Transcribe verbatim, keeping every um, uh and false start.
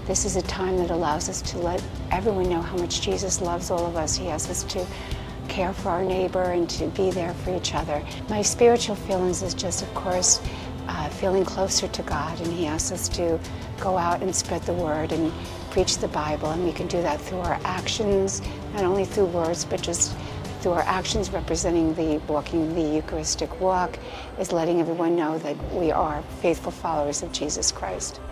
This is a time that allows us to let everyone know how much Jesus loves all of us. He asks us to care for our neighbor and to be there for each other. My spiritual feelings is just, of course, uh, feeling closer to God, and He asks us to go out and spread the word and preach the Bible, and we can do that through our actions, not only through words, but just through our actions representing the walking the Eucharistic walk, is letting everyone know that we are faithful followers of Jesus Christ.